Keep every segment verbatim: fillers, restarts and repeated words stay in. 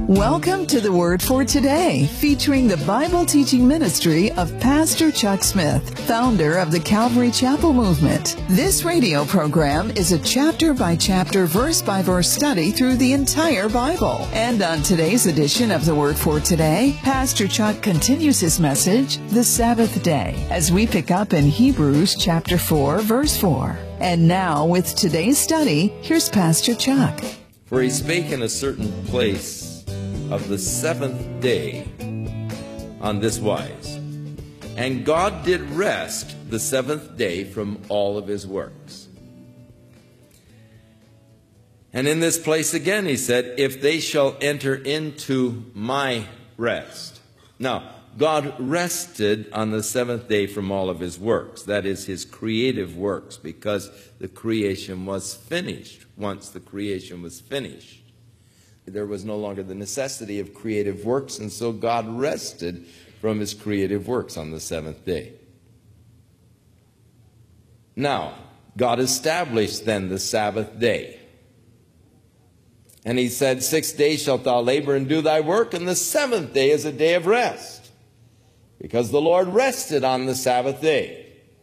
Welcome to the Word for Today, featuring the Bible teaching ministry of Pastor Chuck Smith, founder of the Calvary Chapel Movement. This radio program is a chapter-by-chapter, verse-by-verse study through the entire Bible. And on today's edition of the Word for Today, Pastor Chuck continues his message, The Sabbath Day, as we pick up in Hebrews chapter four, verse four. And now, with today's study, here's Pastor Chuck. For he spake in a certain place of the seventh day on this wise, and God did rest the seventh day from all of his works. And in this place again he said, if they shall enter into my rest. Now, God rested on the seventh day from all of his works, that is, his creative works, because the creation was finished. Once the creation was finished, there was no longer the necessity of creative works, and so God rested from his creative works on the seventh day. Now, God established then the Sabbath day. And he said, six days shalt thou labor and do thy work, and the seventh day is a day of rest, because the Lord rested on the Sabbath day.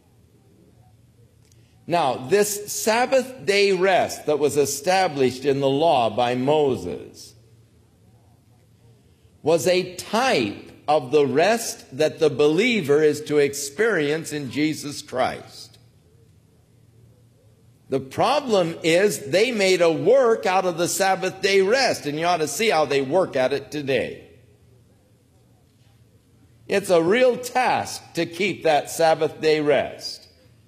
Now, this Sabbath day rest that was established in the law by Moses was a type of the rest that the believer is to experience in Jesus Christ. The problem is they made a work out of the Sabbath day rest, and you ought to see how they work at it today. It's a real task to keep that Sabbath day rest.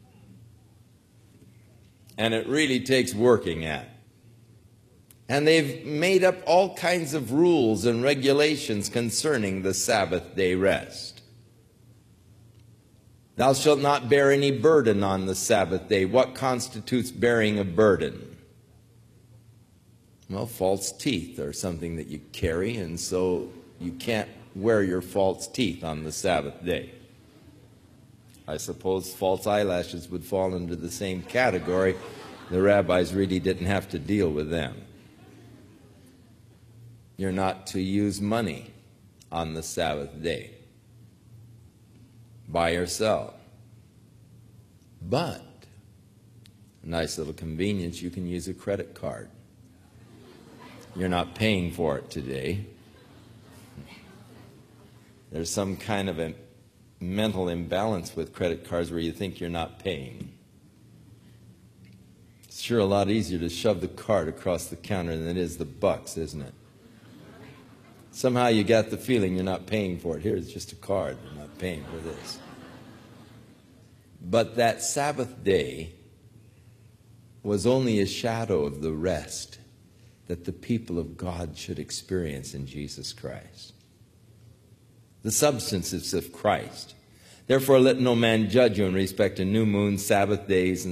And it really takes working at. And they've made up all kinds of rules and regulations concerning the Sabbath day rest. Thou shalt not bear any burden on the Sabbath day. What constitutes bearing a burden? Well, false teeth are something that you carry, and so you can't wear your false teeth on the Sabbath day. I suppose false eyelashes would fall into the same category. The rabbis really didn't have to deal with them. You're not to use money on the Sabbath day. Buy or sell. But, a nice little convenience, you can use a credit card. You're not paying for it today. There's some kind of a mental imbalance with credit cards where you think you're not paying. It's sure a lot easier to shove the card across the counter than it is the bucks, isn't it? Somehow you got the feeling you're not paying for it. Here, it's just a card. I'm not paying for this. But that Sabbath day was only a shadow of the rest that the people of God should experience in Jesus Christ. The substance is of Christ. Therefore let no man judge you in respect to new moon, Sabbath days, and